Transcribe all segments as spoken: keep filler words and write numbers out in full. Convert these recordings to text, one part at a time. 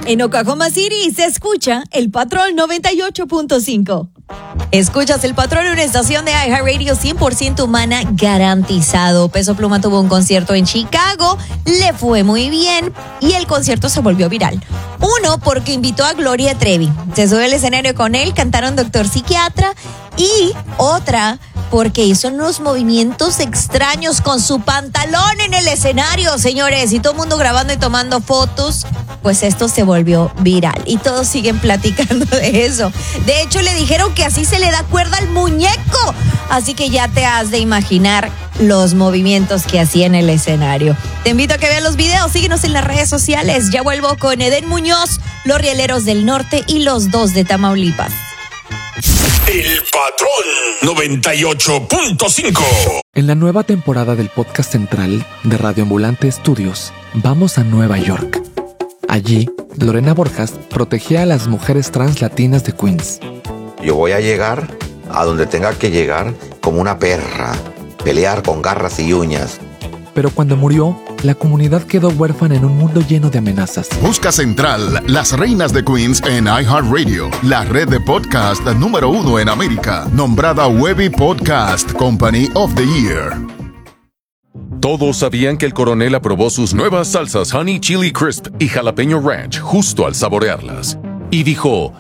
En Oklahoma City se escucha El Patrón noventa y ocho punto cinco. Escuchas El Patrón, una estación de iHeartRadio cien por ciento humana garantizado. Peso Pluma tuvo un concierto en Chicago, le fue muy bien y el concierto se volvió viral. Uno, porque invitó a Gloria Trevi. Se subió al escenario con él, cantaron Doctor Psiquiatra. Y otra, porque hizo unos movimientos extraños con su pantalón en el escenario, señores. Y todo el mundo grabando y tomando fotos. Pues esto se volvió viral y todos siguen platicando de eso. De hecho, le dijeron que así se le da cuerda al muñeco. Así que ya te has de imaginar los movimientos que hacía en el escenario. Te invito a que veas los videos, síguenos en las redes sociales. Ya vuelvo con Eden Muñoz, los Rieleros del Norte y los dos de Tamaulipas. El Patrón noventa y ocho punto cinco. En la nueva temporada del podcast central de Radio Ambulante Estudios, vamos a Nueva York. Allí, Lorena Borjas protegía a las mujeres trans latinas de Queens. Yo voy a llegar a donde tenga que llegar como una perra, pelear con garras y uñas. Pero cuando murió, la comunidad quedó huérfana en un mundo lleno de amenazas. Busca Central, las reinas de Queens en iHeartRadio, la red de podcast número uno en América, nombrada Webby Podcast Company of the Year. Todos sabían que el coronel aprobó sus nuevas salsas Honey Chili Crisp y Jalapeño Ranch justo al saborearlas. Y dijo,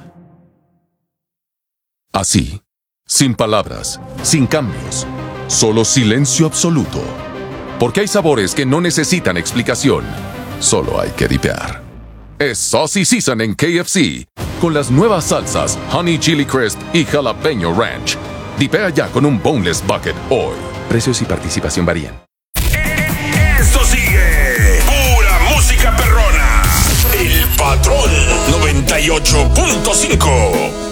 así, sin palabras, sin cambios, solo silencio absoluto. Porque hay sabores que no necesitan explicación, solo hay que dipear. Es Saucy Season en K F C, con las nuevas salsas Honey Chili Crisp y Jalapeño Ranch. Dipea ya con un Boneless Bucket hoy. Precios y participación varían. Esto sigue pura música perrona. El Patrón noventa y ocho punto cinco.